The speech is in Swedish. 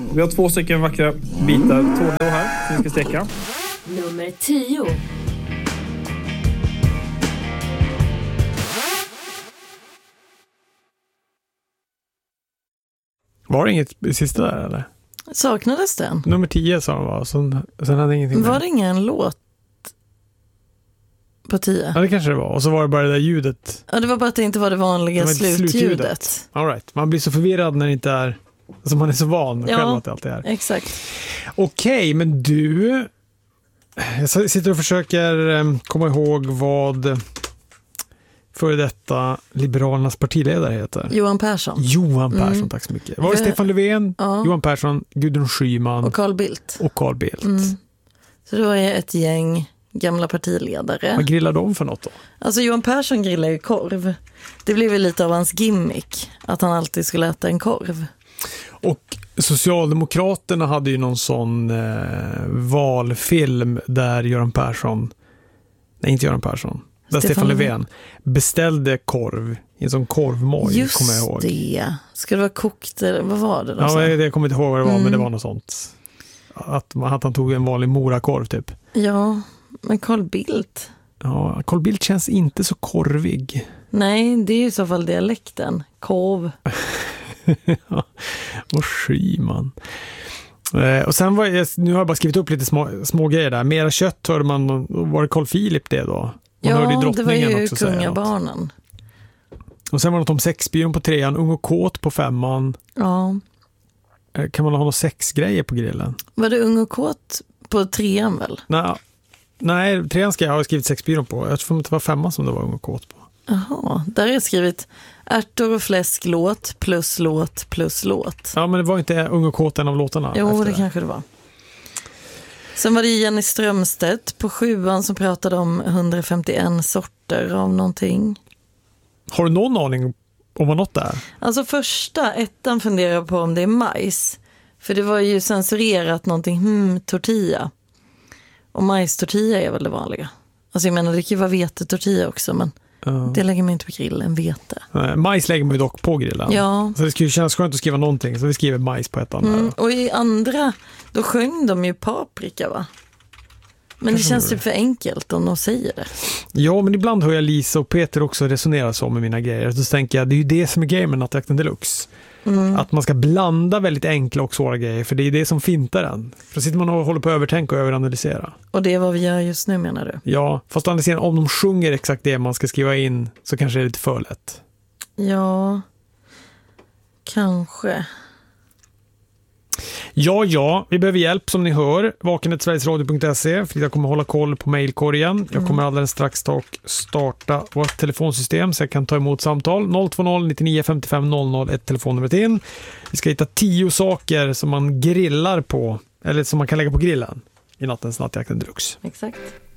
Vi har 2 stycken vackra bitar tårlå här som vi ska steka. Nummer 10. Var det inget sista där eller? Saknades den? Nummer 10 sa de var. Sen hade ingenting Var med. det ingen låt på 10? Ja, det kanske det var. Och så var det bara det där ljudet. Ja, det var bara att det inte var det vanliga slutljudet. All right. Man blir så förvirrad när det inte är... Alltså man är så van själv att det alltid är. Exakt. Okej, men du... Jag sitter och försöker komma ihåg vad före detta Liberalernas partiledare heter. Johan Persson. Johan Persson, tack så mycket. Var det Stefan Löfven, Johan Persson, Gudrun Schyman och Carl Bildt. Så det var ett gäng gamla partiledare. Vad grillar de för något då? Alltså Johan Persson grillar ju korv. Det blev ju lite av hans gimmick att han alltid skulle äta en korv. Och Socialdemokraterna hade ju någon sån valfilm där Stefan Löfven beställde korv i en sån korvmoj, kommer jag ihåg. Just det. Ska det vara kokt eller vad var det då? Ja, jag kommer inte ihåg vad det var, men det var något sånt. Att han tog en vanlig morakorv typ. Ja, men Carl Bildt. Ja, Carl Bildt känns inte så korvig. Nej, det är i så fall dialekten. Korv. Och Schyman. Och sen nu har jag bara skrivit upp lite små grejer där. Mera kött hörde man. Var det Carl Philip det då? Ja, det var ju kungabarnen. Och sen var det något om sexbyrån på 3:an, Ung och kåt på 5:an. Ja. Kan man ha några sexgrejer på grillen? Var det Ung och kåt på 3:an väl? Nej, 3:an ska jag ha skrivit sexbyrån på. Jag tror att det var 5:an som det var Ung och kåt på. Jaha, där är skrivit ärtor och fläsk låt plus låt plus låt. Ja, men det var inte Ung och kåt en av låtarna. Jo, det kanske det var. Sen var det Jenny Strömstedt på 7:an som pratade om 151 sorter av någonting. Har du någon aning om vad något är? Alltså ettan funderar på om det är majs. För det var ju censurerat någonting, tortilla. Och majstortilla är väl det vanliga. Alltså jag menar, det kan ju vara vetetortilla också, men det lägger man inte på grillen, vete. Majs lägger man ju dock på grillen. Ja. Så det skulle kännas skönt att skriva någonting, så vi skriver majs på ettan. Och i andra, då sjöng de ju paprika, va? Men det känns typ för enkelt om de säger det. Ja, men ibland hör jag Lisa och Peter också resonera så med mina grejer. Så tänker jag, det är ju det som är grejen med Nattjakten Deluxe. Att man ska blanda väldigt enkla och svåra grejer, för det är det som fintar den. För då sitter man och håller på att övertänka och överanalysera. Och det är vad vi gör just nu, menar du? Ja, fast om de sjunger exakt det man ska skriva in så kanske det är lite för lätt. Ja, kanske. Ja, vi behöver hjälp som ni hör. vaken@sverigesradio.se, för jag kommer hålla koll på mejlkorgen. Jag kommer alldeles strax starta vårt telefonsystem så jag kan ta emot samtal. 020 99 55 00, ett telefonnummer in. Vi ska hitta 10 saker som man grillar på, eller som man kan lägga på grillen i nattens Nattjakten Deluxe. Exakt.